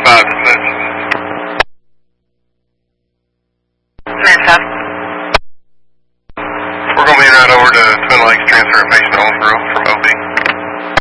5 minutes. Mesa. We're going to be right over to Twin Lakes, transfer a patient on for